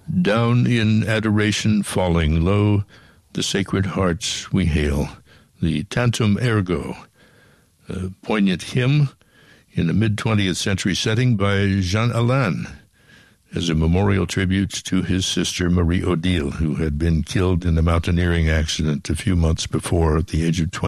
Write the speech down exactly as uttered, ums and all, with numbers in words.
Down in adoration falling low, the Sacred Hearts we hail, the Tantum Ergo, a poignant hymn in a mid-twentieth century setting by Jean Alain as a memorial tribute to his sister Marie Odile, who had been killed in a mountaineering accident a few months before at the age of twenty.